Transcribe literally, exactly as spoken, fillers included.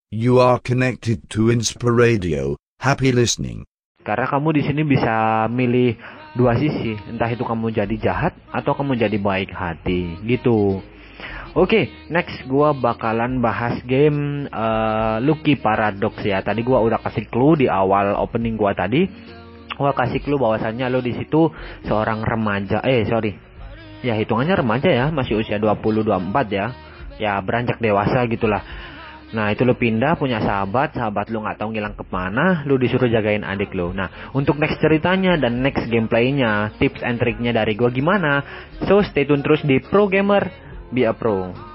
You are connected to Inspiradio. Happy listening. Karena kamu di sini bisa milih dua sisi, entah itu kamu jadi jahat atau kamu jadi baik hati, gitu. Oke, okay, next gua bakalan bahas game uh, Lucky Paradox ya. Tadi gua udah kasih clue di awal opening gua tadi. Gua kasih clue bahwasannya lo di situ seorang remaja, eh sorry, ya hitungannya remaja ya, masih usia dua puluh dua puluh empat ya, ya beranjak dewasa gitulah. Nah itu lo pindah punya sahabat, sahabat lo nggak tahu ngilang kemana, lo disuruh jagain adik lo. Nah untuk next ceritanya dan next gameplaynya, tips and triknya dari gua gimana? So stay tune terus di Pro Gamer, be a pro.